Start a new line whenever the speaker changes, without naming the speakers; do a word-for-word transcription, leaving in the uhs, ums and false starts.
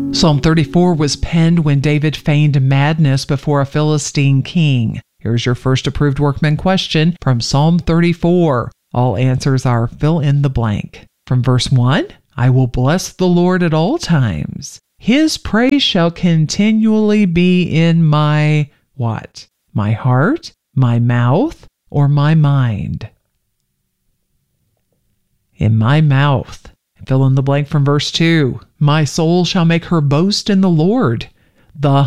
Psalm thirty-four was penned when David feigned madness before a Philistine king. Here's your first approved workman question from Psalm thirty-four. All answers are fill in the blank. From verse one, I will bless the Lord at all times. His praise shall continually be in my what? My heart, my mouth, or my mind? In my mouth. Fill in the blank from verse two. My soul shall make her boast in the Lord. The